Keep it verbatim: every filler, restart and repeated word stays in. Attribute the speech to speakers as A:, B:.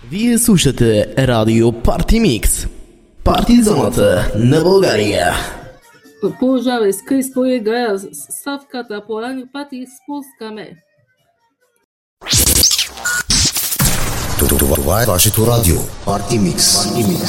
A: Вие слушате радио Party Mix. Парти зоната на България.
B: Продължава изкуство и играя ставката по ранни пати спускаме.
C: Това е вашето радио Party Mix.